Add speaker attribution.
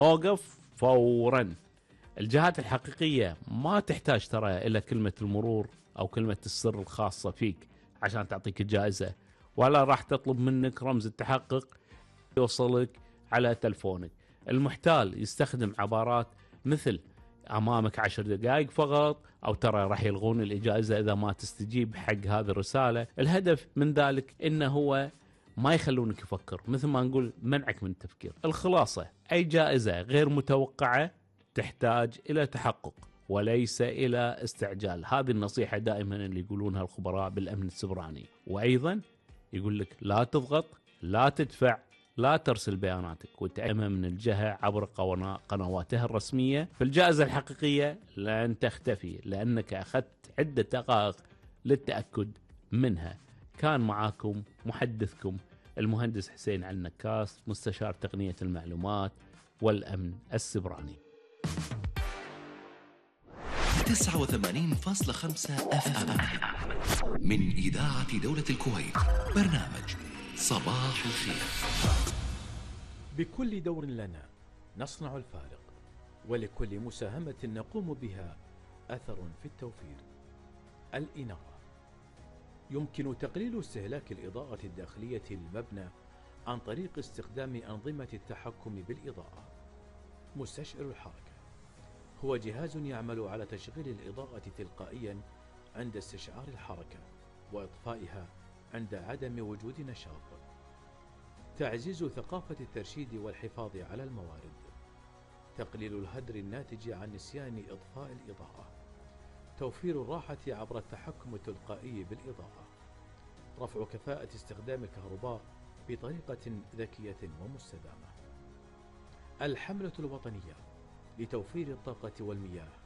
Speaker 1: أوقف فورا. الجهات الحقيقية ما تحتاج ترى إلى كلمة المرور أو كلمة السر الخاصة فيك عشان تعطيك الجائزة، ولا راح تطلب منك رمز التحقق يوصلك على تلفونك. المحتال يستخدم عبارات مثل أمامك 10 دقائق فقط، أو ترى راح يلغون الإجازة إذا ما تستجيب حق هذه الرسالة. الهدف من ذلك إنه هو ما يخلونك تفكر، مثل ما نقول منعك من التفكير. الخلاصة، أي جائزة غير متوقعة تحتاج إلى تحقق وليس إلى استعجال. هذه النصيحة دائما اللي يقولونها الخبراء بالأمن السبراني. وأيضا يقول لك لا تضغط، لا تدفع، لا ترسل بياناتك، وتأمن من الجهة عبر قنواتها الرسمية. في الجائزة الحقيقية لن تختفي لأنك أخذت عدة دقائق للتأكد منها. كان معاكم محدثكم المهندس حسين النكاس، مستشار تقنية المعلومات والأمن السبراني.
Speaker 2: 89.5 FM من إذاعة دولة الكويت، برنامج صباح الخير.
Speaker 3: بكل دور لنا نصنع الفارق، ولكل مساهمة نقوم بها أثر في التوفير. الإنارة يمكن تقليل استهلاك الإضاءة الداخلية للمبنى عن طريق استخدام أنظمة التحكم بالإضاءة. مستشعر الحركة هو جهاز يعمل على تشغيل الإضاءة تلقائيا عند استشعار الحركة وإطفائها عند عدم وجود نشاط. تعزيز ثقافة الترشيد والحفاظ على الموارد. تقليل الهدر الناتج عن نسيان إطفاء الإضاءة. توفير الراحة عبر التحكم التلقائي بالإضاءة. رفع كفاءة استخدام الكهرباء بطريقة ذكية ومستدامة. الحملة الوطنية لتوفير الطاقة والمياه